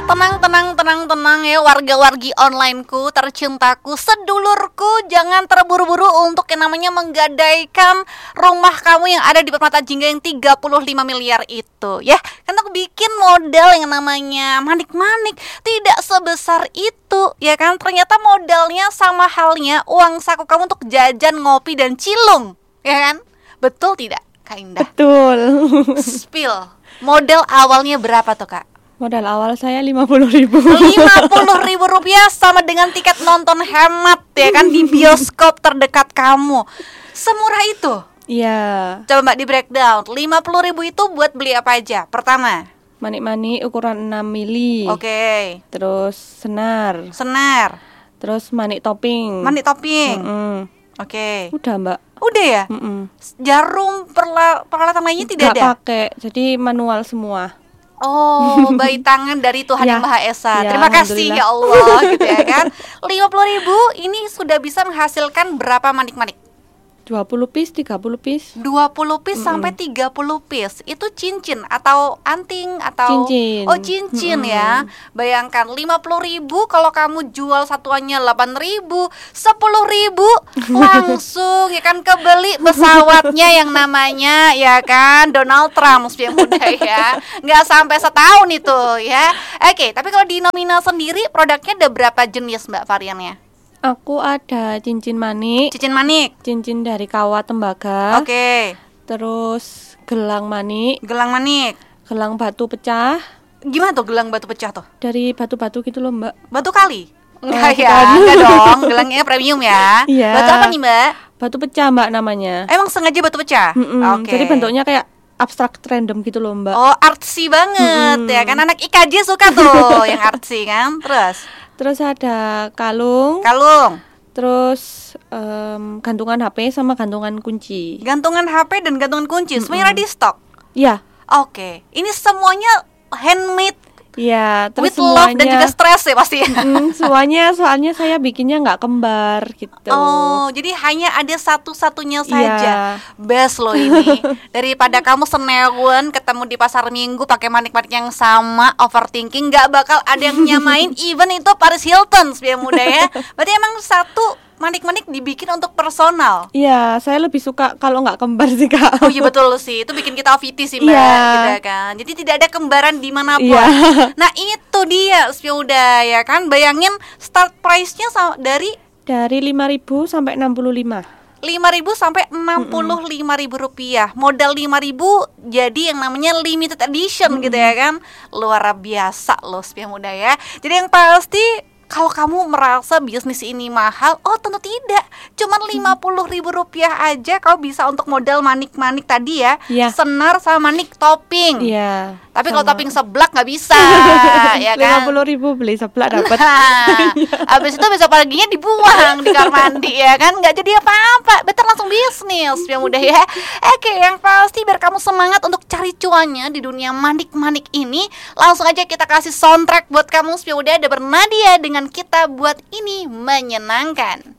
Tenang ya warga-wargi onlineku, tercintaku, sedulurku. Jangan terburu-buru untuk yang namanya menggadaikan rumah kamu yang ada di Permata Jingga yang 35 miliar itu ya. Karena aku bikin modal yang namanya manik-manik tidak sebesar itu ya kan. Ternyata modalnya sama halnya uang saku kamu untuk jajan, ngopi, dan cilung ya kan. Betul tidak Kak Indah? Betul. Spill, modal awalnya berapa tuh Kak? Modal awal saya 50.000. 50.000 rupiah sama dengan tiket nonton hemat ya kan di bioskop terdekat kamu. Semurah itu? Iya. Coba Mbak di breakdown. 50.000 itu buat beli apa aja? Pertama, manik-manik ukuran 6 mili. Oke. Terus senar. Terus manik topping. Oke. Udah Mbak. Udah ya? Jarum peralatan lainnya tidak ada? Gak pakai. Jadi manual semua. Oh, bayi tangan dari Tuhan Yang Maha Esa. Ya, Terima kasih ya Allah gitu ya kan. 50.000 ini sudah bisa menghasilkan berapa manik-manik? 20 piece, 30 piece. 20 piece sampai 30 piece. Itu cincin atau anting atau cincin. Oh, cincin ya. Bayangkan 50.000 kalau kamu jual satuannya 8.000, 10.000 langsung ya kan kebeli pesawatnya yang namanya ya kan Donald Trump yang muda ya. Nggak sampai setahun itu ya. Oke, tapi kalau di nominal sendiri produknya ada berapa jenis Mbak variannya? Aku ada cincin manik. Cincin dari kawat tembaga. Oke. Terus gelang manik. Gelang batu pecah. Gimana tuh gelang batu pecah tuh? Dari batu-batu gitu loh Mbak. Batu kali? Enggak ya, enggak dong. Gelangnya premium ya. Iya. Batu apa nih Mbak? Batu pecah Mbak namanya. Emang sengaja batu pecah? Oke. Jadi bentuknya kayak abstrak random gitu loh Mbak. Oh, artsy banget ya kan. Anak IKJ suka tuh yang artsy kan. Terus ada kalung. Terus gantungan HP sama gantungan kunci. Gantungan HP dan gantungan kunci semuanya ready stock? Iya. Oke. Ini semuanya handmade. Iya, with terus love dan juga stres ya pasti. Semuanya soalnya saya bikinnya nggak kembar gitu. Oh, jadi hanya ada satu-satunya saja. Iya. Best loh ini. Daripada kamu senewen ketemu di pasar minggu pakai manik-manik yang sama, overthinking, nggak bakal ada yang nyamain. Even itu Paris Hilton biar muda ya. Berarti emang satu manik-manik dibikin untuk personal. Iya, saya lebih suka kalau nggak kembar sih Kak. Oh iya betul sih, itu bikin kita OVT sih Mbak, gitu kan. Jadi tidak ada kembaran dimanapun. Nah itu dia udah ya kan. Bayangin start price-nya dari 5.000 sampai 65. 5.000 sampai 65.000 rupiah. Modal 5.000 jadi yang namanya limited edition gitu ya kan. Luar biasa loh Spia Muda ya. Jadi yang pasti kalau kamu merasa bisnis ini mahal, oh tentu tidak. Cuman 50.000 rupiah aja kau bisa untuk modal manik-manik tadi ya. Senar sama manik topping. Iya. Tapi kalau topping seblak nggak bisa, ya kan? 50.000 beli seblak dapat. Abis itu besok paginya dibuang di kamar mandi ya kan? Nggak jadi apa-apa. Better langsung bisnis yang mudah ya. Oke, yang pasti biar kamu semangat untuk cari cuannya di dunia manik-manik ini, langsung aja kita kasih soundtrack buat kamu Spia Muda. Ada Bernadia dengan Kita Buat Ini Menyenangkan.